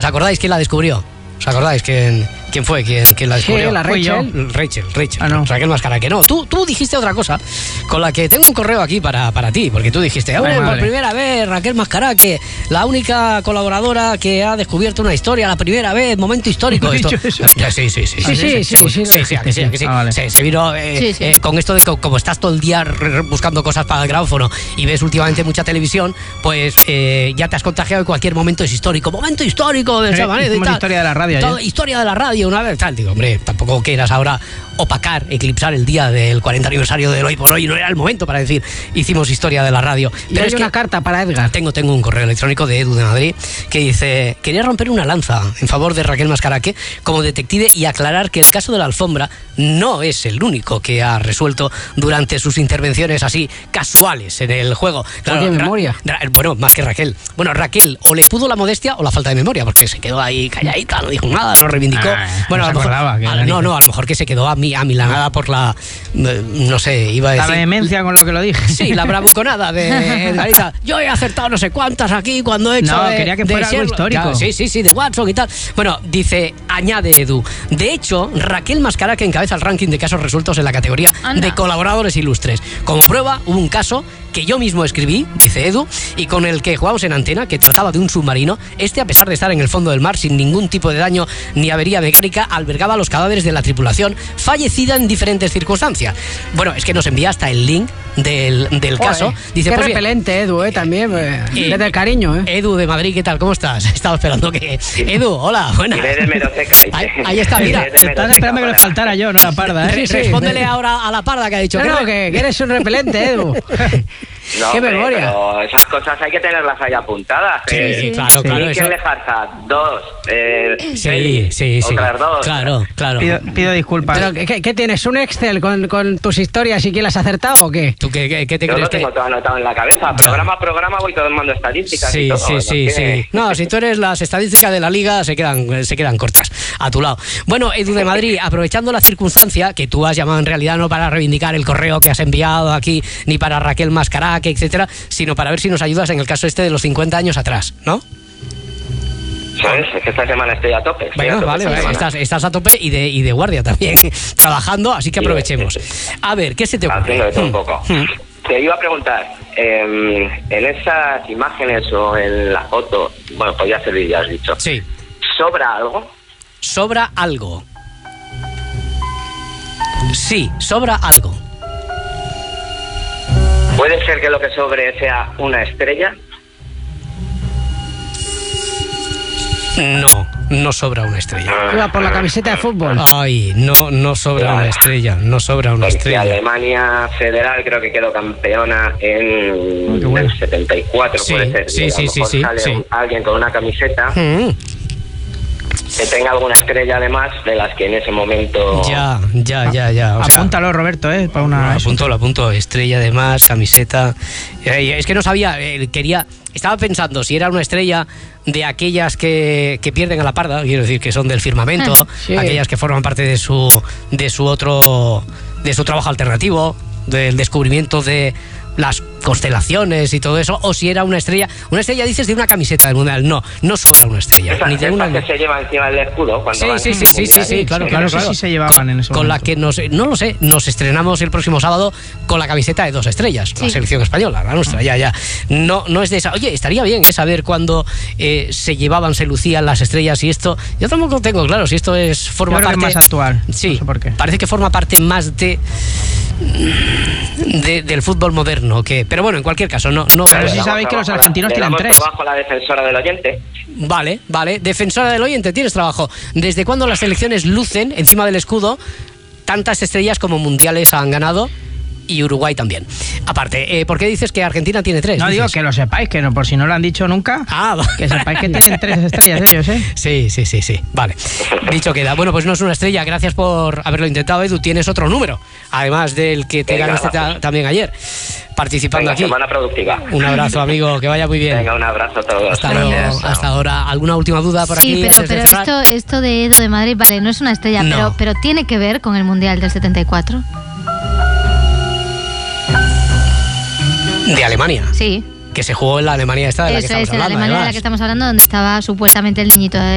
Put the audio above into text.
acordáis quién la descubrió? ¿Os acordáis quién fue? ¿Quién la descubrió? Sí, la Rachel. Rachel. No. Raquel Mascaraque. No, tú dijiste otra cosa con la que tengo un correo aquí para ti, porque tú dijiste, por primera vez, Raquel Mascaraque, la única colaboradora que ha descubierto una historia, la primera vez, momento histórico. Esto. Sí. Se vino con esto de que como estás todo el día buscando cosas para el grabófono y ves últimamente mucha televisión, pues ya te has contagiado, y cualquier momento es histórico. Momento histórico de esa manera. Como la historia de la radio. Historia de la radio, una vez tal. Digo, hombre, tampoco quieras ahora opacar, eclipsar el día del 40 aniversario del Hoy por Hoy. No era el momento para decir, hicimos historia de la radio. Pero hay una carta para Edgar. Tengo un correo electrónico de Edu de Madrid que dice: quería romper una lanza en favor de Raquel Mascaraque como detective y aclarar que el caso de la alfombra no es el único que ha resuelto durante sus intervenciones así casuales en el juego. Claro, ¿de memoria? Bueno, más que Raquel. Bueno, Raquel o le pudo la modestia o la falta de memoria, porque se quedó ahí calladita, no dijo nada, no reivindicó. Bueno, a lo mejor, a lo mejor que se quedó amilanada por la, no sé, iba a decir... La vehemencia con lo que lo dije. Sí, la bravuconada de Edgarita. Yo he acertado no sé cuántas aquí cuando he hecho... No, quería que fuera algo histórico. Sí, de Watson y tal. Bueno, dice, añade Edu. De hecho, Raquel Mascaraque encabeza el ranking de casos resueltos en la categoría de colaboradores ilustres. Como prueba, hubo un caso que yo mismo escribí, dice Edu, y con el que jugamos en antena, que trataba de un submarino. A pesar de estar en el fondo del mar sin ningún tipo de daño ni avería mecánica, albergaba los cadáveres de la tripulación fallecida en diferentes circunstancias. Bueno, es que nos envía hasta el link del caso. Dice, qué pues, repelente, Edu, también. Desde el cariño, Edu de Madrid, ¿qué tal? ¿Cómo estás? Estaba esperando que... Edu, hola, buenas. Ahí está, mira. Estás esperando que le faltara yo, no la parda, ¿eh? Respóndele ahora a la parda que ha dicho. No, que eres un repelente, Edu. No, ¡qué memoria! Pero esas cosas hay que tenerlas ahí apuntadas. Sí, claro. ¿Quién le falta? Dos. Sí. Otras dos. Claro. Pido disculpas. ¿Pero qué tienes? ¿Un Excel con tus historias y quién las has acertado o qué? ¿Tú qué te Yo crees lo tengo todo anotado en la cabeza. Programa a programa voy tomando estadísticas. Sí. No, si tú eres las estadísticas de la liga, se quedan cortas a tu lado. Bueno, Edu de Madrid, aprovechando la circunstancia que tú has llamado en realidad no para reivindicar el correo que has enviado aquí, ni para Raquel Mascaraque, etcétera, sino para ver si nos ayudas en el caso este de los 50 años atrás, ¿no? ¿Sabes? Es que esta semana estoy a tope. Vale. Estás a tope y de guardia también, trabajando, así que aprovechemos. A ver, ¿qué se te ocurre? Haciendo de todo un poco. Te iba a preguntar, en esas imágenes o en la foto, bueno, podría servir, ya has dicho. Sí. ¿Sobra algo? ¿Sobra algo? Sí, sobra algo. ¿Puede ser que lo que sobre sea una estrella? No sobra una estrella. Iba por la camiseta de fútbol. Ay, no sobra una estrella. No sobra una estrella. Alemania Federal creo que quedó campeona en el 74, puede ser. Sí. Sale alguien con una camiseta que tenga alguna estrella además de las que en ese momento... Ya. O sea, apúntalo, Roberto, para una... Lo apunto. Estrella además, camiseta... Es que no sabía, estaba pensando si era una estrella de aquellas que pierden a la parda, quiero decir, que son del firmamento, aquellas que forman parte de su trabajo alternativo, del descubrimiento de las constelaciones y todo eso, o si era una estrella dices de una camiseta del mundial. No sobra una estrella. Ni de una que se lleva encima del escudo cuando sí, claro. Sí se llevaban en eso. Con la que no lo sé, nos estrenamos el próximo sábado con la camiseta de 2 estrellas, la selección española, la nuestra, ya. No es de esa. Oye, estaría bien saber cuándo se lucían las estrellas y esto. Yo tampoco tengo claro si esto forma parte más actual. Sí, no sé por qué. Parece que forma parte más del fútbol moderno pero bueno, en cualquier caso no. Pero sí sabéis que los argentinos tienen 3. Trabajo la defensora del oyente. Vale, defensora del oyente, tienes trabajo. ¿Desde cuándo las selecciones lucen encima del escudo tantas estrellas como mundiales han ganado? Y Uruguay también. Aparte, ¿por qué dices que Argentina tiene 3? No, digo que lo sepáis, que no, por si no lo han dicho nunca. Que sepáis que tienen 3 estrellas ellos, ¿eh? Sí. Vale. Dicho queda. Bueno, pues no es una estrella. Gracias por haberlo intentado, Edu. Tienes otro número, además del que te ganaste también ayer, participando aquí. Semana productiva. Un abrazo, amigo. Que vaya muy bien. Venga, un abrazo a todos. Hasta luego. Hasta ahora. ¿Alguna última duda por aquí? Sí, pero esto de Edu de Madrid, vale, no es una estrella, pero tiene que ver con el Mundial del 74. De Alemania. Sí. Que se jugó en la Alemania esta de la que estamos hablando. Eso es, en la Alemania de la que estamos hablando, donde estaba supuestamente el niñito de